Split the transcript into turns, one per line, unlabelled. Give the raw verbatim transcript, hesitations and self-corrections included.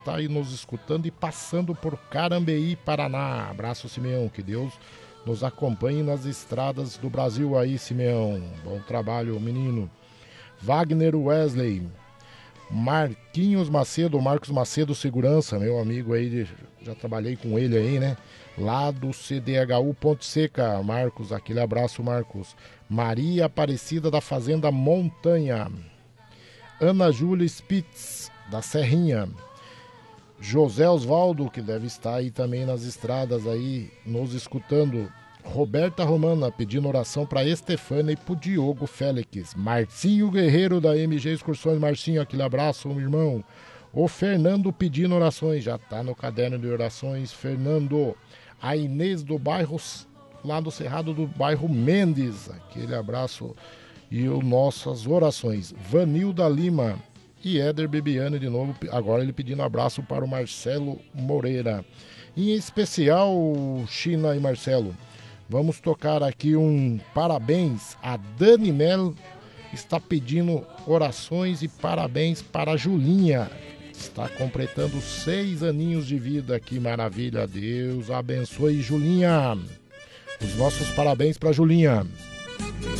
tá aí nos escutando e passando por Carambeí, Paraná. Abraço, Simeão, que Deus nos acompanhe nas estradas do Brasil aí, Simeão. Bom trabalho, menino. Wagner Wesley, Marquinhos Macedo, Marcos Macedo Segurança, meu amigo aí, já trabalhei com ele aí, né? Lá do C D H U Ponte Seca, Marcos, aquele abraço, Marcos. Maria Aparecida da Fazenda Montanha, Ana Júlia Spitz, da Serrinha, José Osvaldo, que deve estar aí também nas estradas aí, nos escutando. Roberta Romana, pedindo oração para Estefânia e pro Diogo Félix. Marcinho Guerreiro, da M G Excursões. Marcinho, aquele abraço, meu irmão. O Fernando pedindo orações, já tá no caderno de orações, Fernando. A Inês do bairro, lá do Cerrado do bairro Mendes, aquele abraço e o nossas orações. Vanilda Lima e Éder Bebiano de novo, agora ele pedindo abraço para o Marcelo Moreira. Em especial, China e Marcelo, vamos tocar aqui um parabéns. A Dani Melo está pedindo orações e parabéns para a Julinha. Está completando seis aninhos de vida, que maravilha. Deus abençoe, Julinha. Os nossos parabéns para Julinha.